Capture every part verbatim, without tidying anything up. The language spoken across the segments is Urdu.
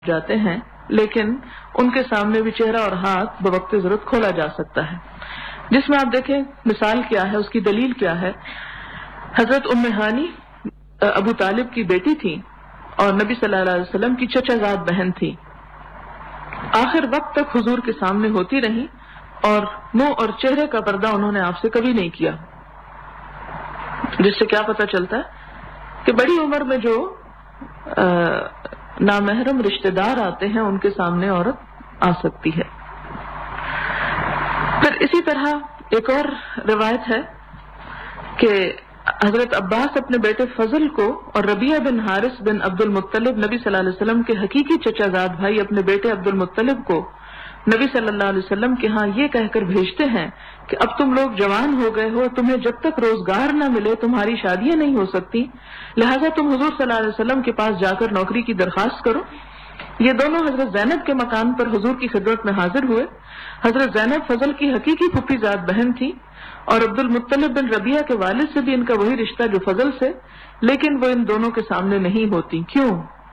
جاتے ہیں، لیکن ان کے سامنے بھی چہرہ اور ہاتھ بوقت ضرورت کھولا جا سکتا ہے، جس میں آپ دیکھیں مثال کیا ہے، اس کی دلیل کیا ہے۔ حضرت ام ہانی ابو طالب کی بیٹی تھی اور نبی صلی اللہ علیہ وسلم کی چچا زاد بہن تھی، آخر وقت تک حضور کے سامنے ہوتی رہی اور منہ اور چہرے کا پردہ انہوں نے آپ سے کبھی نہیں کیا، جس سے کیا پتہ چلتا ہے کہ بڑی عمر میں جو نامحرم رشتہ دار آتے ہیں ان کے سامنے عورت آ سکتی ہے۔ پھر اسی طرح ایک اور روایت ہے کہ حضرت عباس اپنے بیٹے فضل کو اور ربیعہ بن حارث بن عبد المطلب نبی صلی اللہ علیہ وسلم کے حقیقی چچا زاد بھائی اپنے بیٹے عبد المطلب کو نبی صلی اللہ علیہ وسلم کے ہاں یہ کہہ کر بھیجتے ہیں کہ اب تم لوگ جوان ہو گئے ہو، تمہیں جب تک روزگار نہ ملے تمہاری شادیاں نہیں ہو سکتی، لہذا تم حضور صلی اللہ علیہ وسلم کے پاس جا کر نوکری کی درخواست کرو۔ یہ دونوں حضرت زینب کے مکان پر حضور کی خدمت میں حاضر ہوئے۔ حضرت زینب فضل کی حقیقی پھپھی زاد بہن تھی اور عبد المطلب بن ربیعہ کے والد سے بھی ان کا وہی رشتہ جو فضل سے، لیکن وہ ان دونوں کے سامنے نہیں ہوتی، کیوں؟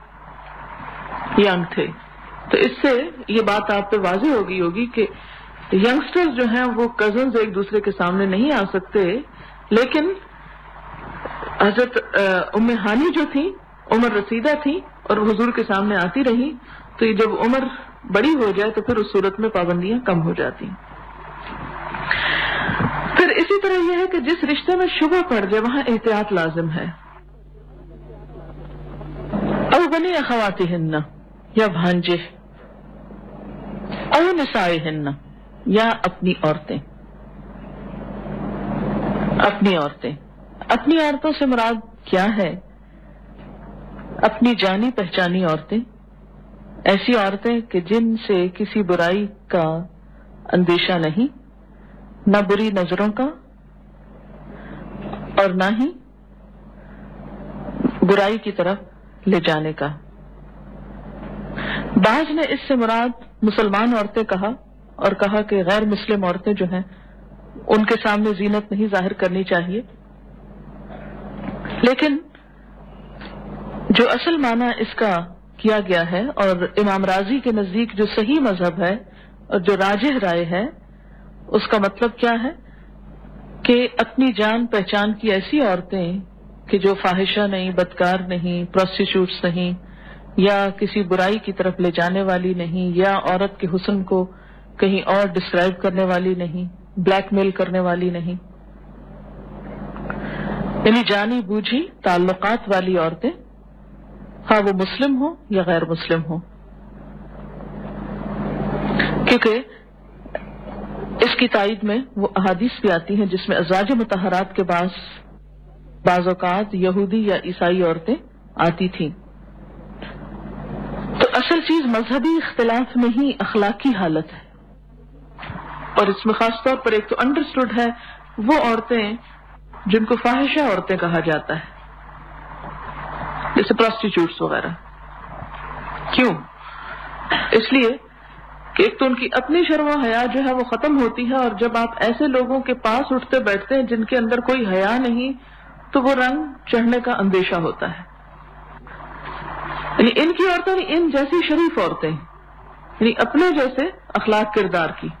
ینگ تھے۔ تو اس سے یہ بات آپ پہ واضح ہوگی ہوگی کہ ینگسٹرز جو ہیں وہ کزنز ایک دوسرے کے سامنے نہیں آ سکتے، لیکن حضرت ام ہانی جو تھی عمر رسیدہ تھی اور حضور کے سامنے آتی رہی، تو یہ جب عمر بڑی ہو جائے تو پھر اس صورت میں پابندیاں کم ہو جاتی ہیں۔ پھر اسی طرح یہ ہے کہ جس رشتے میں شبہ پڑ جائے وہاں احتیاط لازم ہے۔ او بنی اخواتہن یا بھانجے، او نسائہن یا اپنی عورتیں، اپنی عورتیں اپنی عورتوں سے مراد کیا ہے؟ اپنی جانی پہچانی عورتیں، ایسی عورتیں کہ جن سے کسی برائی کا اندیشہ نہیں، نہ بری نظروں کا اور نہ ہی برائی کی طرف لے جانے کا۔ بعض نے اس سے مراد مسلمان عورتیں کہا اور کہا کہ غیر مسلم عورتیں جو ہیں ان کے سامنے زینت نہیں ظاہر کرنی چاہیے، لیکن جو اصل معنی اس کا کیا گیا ہے اور امام راضی کے نزدیک جو صحیح مذہب ہے اور جو راجح رائے ہے، اس کا مطلب کیا ہے کہ اپنی جان پہچان کی ایسی عورتیں کہ جو فاحشہ نہیں، بدکار نہیں، پروسٹیٹیوٹس نہیں، یا کسی برائی کی طرف لے جانے والی نہیں، یا عورت کے حسن کو کہیں اور ڈسکرائب کرنے والی نہیں، بلیک میل کرنے والی نہیں، یعنی جانی بوجھی تعلقات والی عورتیں، ہاں وہ مسلم ہوں یا غیر مسلم ہوں، کیونکہ اس کی تائید میں وہ احادیث بھی آتی ہیں جس میں ازواج مطہرات کے بعض بعض اوقات یہودی یا عیسائی عورتیں آتی تھیں۔ تو اصل چیز مذہبی اختلاف میں ہی اخلاقی حالت ہے، اور اس میں خاص طور پر ایک تو انڈرسٹوڈ ہے وہ عورتیں جن کو فاحشہ عورتیں کہا جاتا ہے، جیسے پروسٹیٹیوٹس وغیرہ۔ کیوں؟ اس لیے کہ ایک تو ان کی اپنی شرم و حیا جو ہے وہ ختم ہوتی ہے، اور جب آپ ایسے لوگوں کے پاس اٹھتے بیٹھتے ہیں جن کے اندر کوئی حیا نہیں تو وہ رنگ چڑھنے کا اندیشہ ہوتا ہے۔ یعنی ان کی عورتیں ان جیسی شریف عورتیں، یعنی اپنے جیسے اخلاق کردار کی۔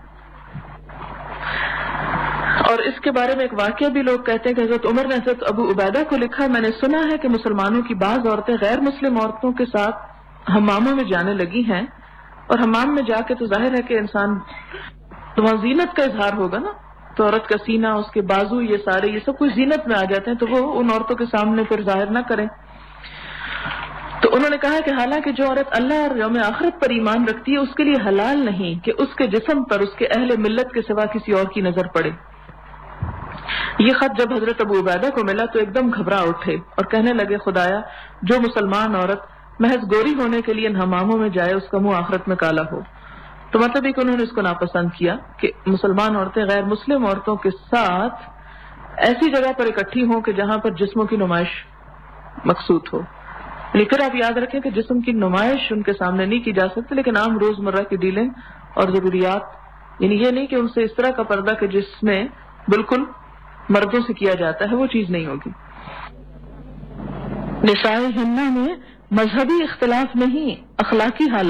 اور اس کے بارے میں ایک واقعہ بھی لوگ کہتے ہیں کہ حضرت عمر نے حضرت ابو عبیدہ کو لکھا، میں نے سنا ہے کہ مسلمانوں کی بعض عورتیں غیر مسلم عورتوں کے ساتھ حماموں میں جانے لگی ہیں، اور حمام میں جا کے تو ظاہر ہے کہ انسان تو وہاں زینت کا اظہار ہوگا نا، تو عورت کا سینہ، اس کے بازو، یہ سارے یہ سب کچھ زینت میں آ جاتے ہیں، تو وہ ان عورتوں کے سامنے پھر ظاہر نہ کریں۔ تو انہوں نے کہا کہ حالانکہ جو عورت اللہ اور یوم آخرت پر ایمان رکھتی ہے اس کے لیے حلال نہیں کہ اس کے جسم پر اس کے اہل ملت کے سوا کسی اور کی نظر پڑے۔ یہ خط جب حضرت ابو عبیدہ کو ملا تو ایک دم گھبرا اٹھے اور کہنے لگے، خدایا جو مسلمان عورت محض گوری ہونے کے لیے ان حماموں میں جائے اس کا منہ آخرت میں کالا ہو۔ تو مطلب یہ کہ انہوں نے اس کو ناپسند کیا کہ مسلمان عورتیں غیر مسلم عورتوں کے ساتھ ایسی جگہ پر اکٹھی ہوں کہ جہاں پر جسموں کی نمائش مقصود ہو۔ یعنی پھر آپ یاد رکھیں کہ جسم کی نمائش ان کے سامنے نہیں کی جا سکتی، لیکن عام روزمرہ کی ڈیلنگ اور ضروریات، یعنی یہ نہیں کہ ان سے اس طرح کا پردہ کہ جس میں بالکل مردوں سے کیا جاتا ہے، وہ چیز نہیں ہوگی۔ نسائہن میں مذہبی اختلاف نہیں، اخلاقی حالت